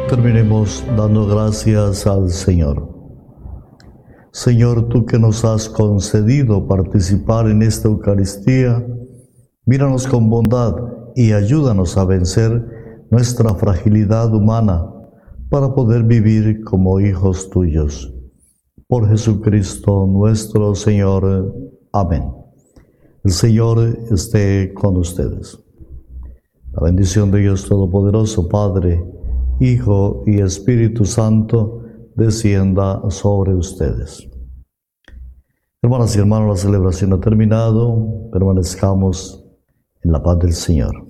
Terminemos dando gracias al Señor. Señor, tú que nos has concedido participar en esta Eucaristía, míranos con bondad y ayúdanos a vencer nuestra fragilidad humana para poder vivir como hijos tuyos. Por Jesucristo nuestro Señor. Amén. El Señor esté con ustedes. La bendición de Dios Todopoderoso, Padre, Hijo y Espíritu Santo, descienda sobre ustedes. Hermanas y hermanos, la celebración ha terminado. Permanezcamos en la paz del Señor.